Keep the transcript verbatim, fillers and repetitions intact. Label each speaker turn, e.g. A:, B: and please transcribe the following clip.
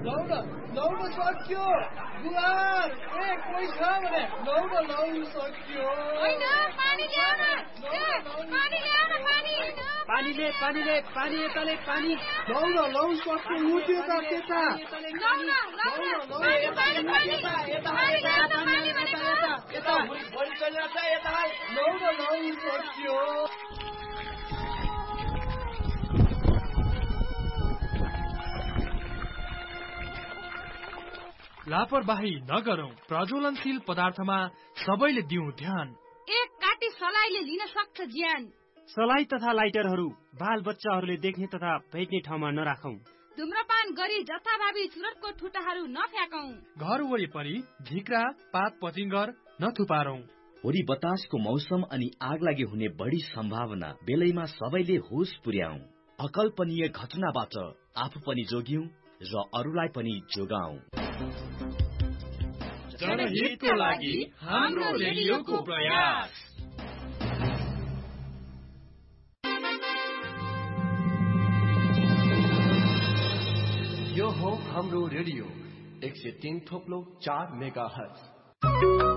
A: लौ न लौ न सक्यो गुहार ए कोही छ भने लौ न लौ सक्यो
B: हैन पानी ल्याउन ए पानी ल्याउन पानी
C: पानीले पानीले पानी यताले पानी
A: लौ न लौ सक्यो उठ्यो त त्यता
B: लौ न लौ न पानी पानी पानी पानी ल्याउन पानी भनेको
A: यता भरि चलेर छ यता लौ न लौ सक्यो
D: लापरवाही नगरौं। प्रज्वलनशील पदार्थमा सबैले दिउँ ध्यान।
B: एक काटी सलाईले लिन सक्छ ज्यान।
C: सलाई तथा लाइटरहरू बाल बच्चाहरूले देख्ने तथा भेट्ने ठाउँमा नराखौं।
B: धुम्रपान गरी जथाभावी चुरटको ठुटाहरू नफ्याकौं।
D: घर वरिपरि झिक्रा पात पचिङ्गर नथुपारौं।
E: होरी बतासको मौसम अनि आगलागी हुने बढी सम्भावना बेलैमा सबैले होस पुर्याऊ। अकल्पनीय घटनाबाट आफू पनि जोग्यौं र अरूलाई पनि जोगाऊ।
D: जनहितको लागि हाम्रो रेडियोको प्रयास।
F: यो हो हाम्रो रेडियो एक सय तीन थोप्लो चार मेगा हर्ज।